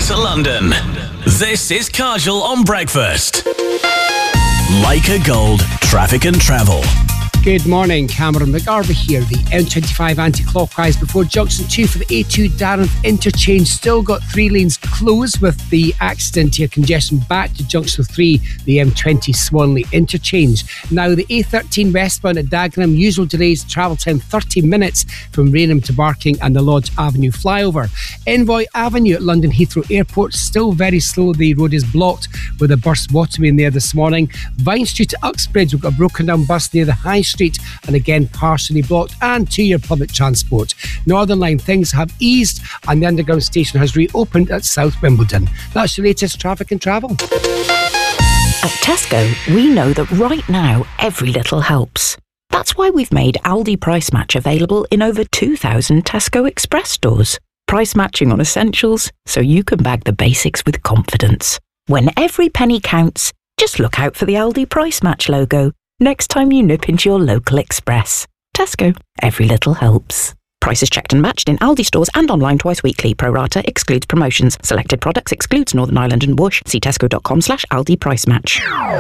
to London. This is Kajal on Breakfast. Leica Gold, traffic and travel. Good morning, Cameron McGarvey here. The M25 anti-clockwise before junction 2 for the A2 Darren interchange. Still got 3 lanes closed with the accident here. Congestion back to junction 3, the M20 Swanley interchange. Now the A13 westbound at Dagenham. Usual delays, travel time 30 minutes from Rainham to Barking and the Lodge Avenue flyover. Envoy Avenue at London Heathrow Airport. Still very slow. The road is blocked with a burst waterway in there this morning. Vine Street to Uxbridge. We've got a broken down bus near the High Street and again partially blocked, and to your public transport. Northern Line, things have eased and the underground station has reopened at South Wimbledon. That's your latest traffic and travel. At Tesco, we know that right now every little helps. That's why we've made Aldi Price Match available in over 2,000 Tesco Express stores. Price matching on essentials so you can bag the basics with confidence. When every penny counts, just look out for the Aldi Price Match logo next time you nip into your local Express. Tesco, every little helps. Prices checked and matched in Aldi stores and online twice weekly. Pro rata excludes promotions. Selected products excludes Northern Ireland and Bush. See tesco.com/Aldi Price Match.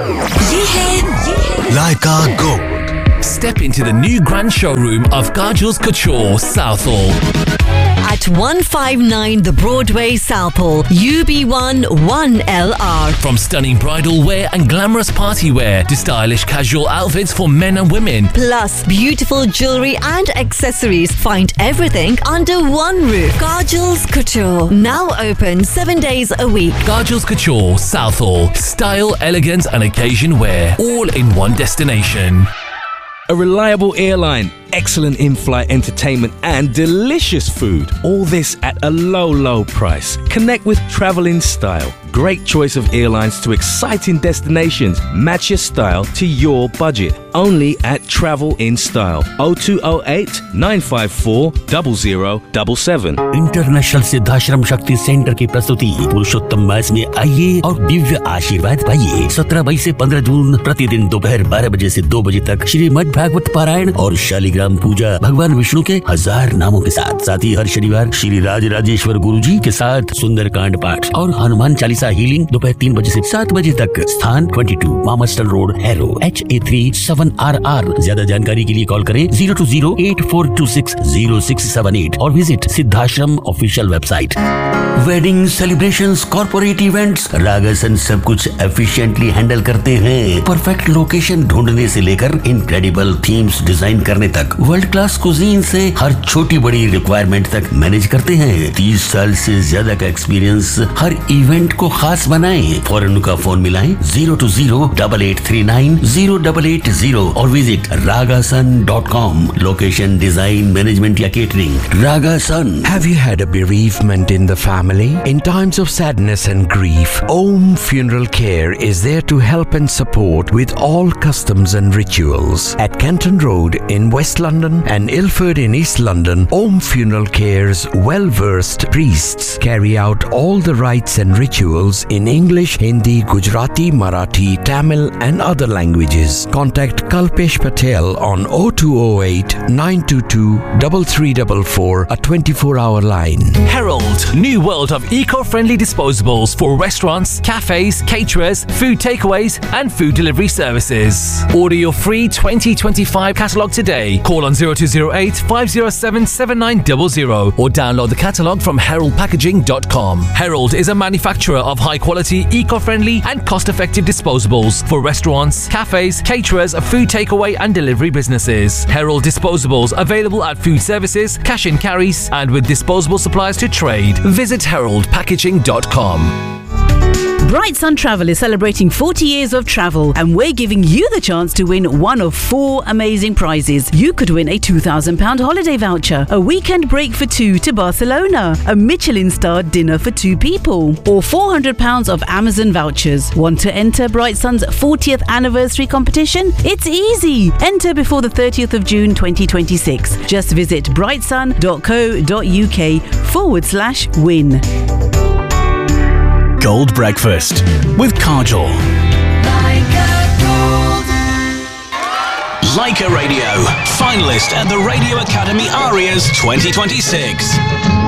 Leica Gold. Step into the new grand showroom of Kajal's Couture, Southall. At 159 The Broadway, Southall, UB1 1LR. From stunning bridal wear and glamorous party wear to stylish casual outfits for men and women. Plus beautiful jewellery and accessories. Find everything under one roof. Kajal's Couture. Now open 7 days a week. Kajal's Couture, Southall. Style, elegance and occasion wear. All in one destination. A reliable airline, excellent in-flight entertainment and delicious food. All this at a low, low price. Connect with Travel in Style. Great choice of airlines to exciting destinations. Match your style to your budget. Only at Travel in Style. 0208 954 0077. International Siddhashram शक्ति centre की प्रस्तुति पुरुषोत्तम मास में आइए और दिव्य आशीर्वाद पाइए। 17 मई से 15 जून प्रतिदिन दोपहर 12 बजे से 2 बजे तक श्रीमद् भागवत पारायण और शालिग्राम पूजा भगवान विष्णु के 1000 नामों के साथ ही हर शनिवार श्री राजराजेश्वर गुरुजी के साथ सुंदरकांड पाठ और हनुमान चालीसा हीलिंग दोपहर 3 बजे से 7 बजे तक। स्थान 22 मामस्टन रोड, हैरो, HA3 7RR। ज्यादा जानकारी के लिए कॉल करें 02084260678 और visit Siddhashram official website. Wedding celebrations, corporate events, रागासन सब कुछ एफिशिएंटली हैंडल करते हैं। परफेक्ट लोकेशन ढूंढने से लेकर इनक्रेडिबल थीम्स डिजाइन करने तक, वर्ल्ड क्लास कुजीन से हर छोटी बड़ी रिक्वायरमेंट तक मैनेज करते हैं। 30 साल से ज्यादा का एक्सपीरियंस हर इवेंट को खास बनाएं। फौरन उनका फोन मिलाएं 020-8839-0880 और visit ragasun.com। Location, design, management या catering, Ragasun। Have you had a bereavement in the family? In times of sadness and grief, Om Funeral Care is there to help and support with all customs and rituals. At Kenton Road in West London and Ilford in East London, Om Funeral Care's well-versed priests carry out all the rites and rituals in English, Hindi, Gujarati, Marathi, Tamil and other languages. Contact Kalpesh Patel on 0208 922 3344, a 24-hour line. Herald, new world of eco-friendly disposables for restaurants, cafes, caterers, food takeaways and food delivery services. Order your free 2025 catalogue today. Call on 0208 507 7900 or download the catalogue from heraldpackaging.com. Herald is a manufacturer of high-quality, eco-friendly and cost-effective disposables for restaurants, cafes, caterers, food takeaway and delivery businesses. Herald disposables available at food services, cash and carries and with disposable suppliers to trade. Visit heraldpackaging.com. Bright Sun Travel is celebrating 40 years of travel and we're giving you the chance to win one of 4 amazing prizes. You could win a £2,000 holiday voucher, a weekend break for 2 to Barcelona, a Michelin-starred dinner for 2 people, or £400 of Amazon vouchers. Want to enter Bright Sun's 40th anniversary competition? It's easy. Enter before the 30th of June 2026. Just visit brightsun.co.uk/win. Gold Breakfast with Kajal. Leica Radio, finalist at the Radio Academy Arias 2026.